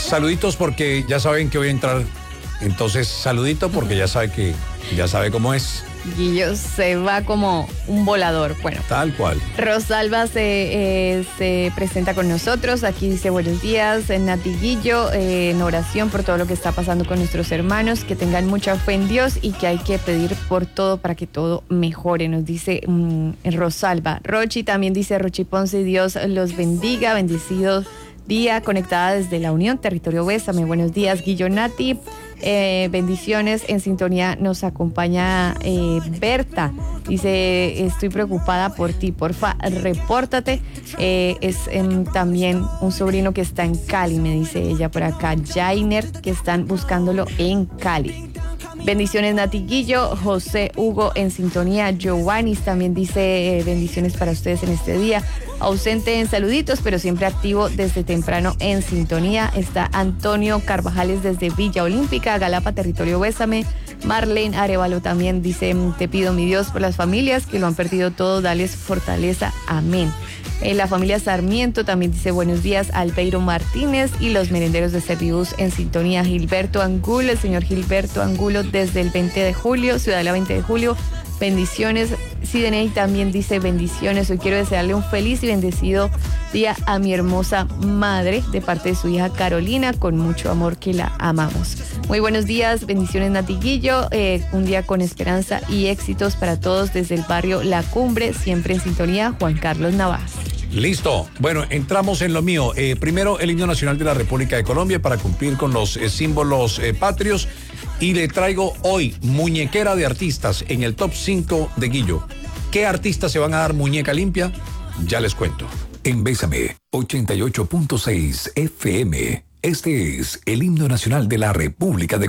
saluditos porque ya saben que voy a entrar. Entonces, saludito porque ya sabe cómo es. Guillo se va como un volador. Bueno, tal cual. Rosalba se presenta con nosotros. Aquí dice buenos días, Nati Guillo, en oración por todo lo que está pasando con nuestros hermanos, que tengan mucha fe en Dios y que hay que pedir por todo para que todo mejore, nos dice Rosalba. Rochi también dice, Rochi Ponce, Dios los bendiga, bendecido día, conectada desde la Unión, territorio Bésame. Buenos días, Guillo, Nati. Bendiciones, en sintonía nos acompaña Berta, dice estoy preocupada por ti, porfa repórtate. Es también un sobrino que está en Cali, me dice ella por acá, Jainer, que están buscándolo en Cali. Bendiciones, Nati Guillo. José Hugo en sintonía. Giovannis también dice bendiciones para ustedes en este día. Ausente en saluditos, pero siempre activo desde temprano en sintonía. Está Antonio Carvajales desde Villa Olímpica, Galapa, territorio Bésame. Marlene Arevalo también dice, te pido mi Dios por las familias que lo han perdido todo, dales fortaleza, amén. La familia Sarmiento también dice buenos días, Albeiro Martínez y los merenderos de Servibus en sintonía. Gilberto Angulo, el señor Gilberto Angulo desde el 20 de julio, Ciudadela 20 de julio, bendiciones. Sideney también dice bendiciones, hoy quiero desearle un feliz y bendecido día a mi hermosa madre de parte de su hija Carolina, con mucho amor que la amamos. Muy buenos días, bendiciones Nati Guillo, un día con esperanza y éxitos para todos desde el barrio La Cumbre, siempre en sintonía, Juan Carlos Navas. Listo. Bueno, entramos en lo mío. Primero, el himno nacional de la República de Colombia para cumplir con los símbolos patrios. Y le traigo hoy muñequera de artistas en el top 5 de Guillo. ¿Qué artistas se van a dar muñeca limpia? Ya les cuento. En Bésame 88.6 FM. Este es el himno nacional de la República de Colombia.